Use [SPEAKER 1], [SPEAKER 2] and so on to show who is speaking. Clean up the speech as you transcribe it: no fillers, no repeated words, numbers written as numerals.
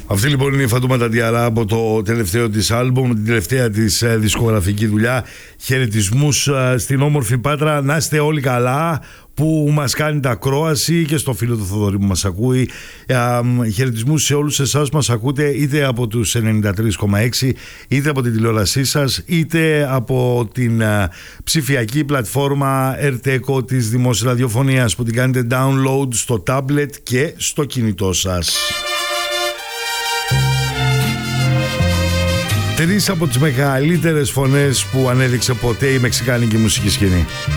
[SPEAKER 1] Αυτή λοιπόν είναι η Φατούματα Διαρά από το τελευταίο της άλμπουμ, την τελευταία της δισκογραφική δουλειά. Χαιρετισμούς στην όμορφη Πάτρα, να είστε όλοι καλά, που μας κάνει τα ακρόαση, και στο φίλο του Θοδωρή που μας ακούει. Χαιρετισμούς σε όλους εσάς που μας ακούτε, είτε από τους 93,6, είτε από την τηλεόρασή σας, είτε από την ψηφιακή πλατφόρμα RTECO της Δημόσιας Ραδιοφωνίας, που την κάνετε download στο tablet και στο κινητό σας. Τρεις από τις μεγαλύτερες φωνές που ανέδειξε ποτέ η μεξικάνικη μουσική σκηνή.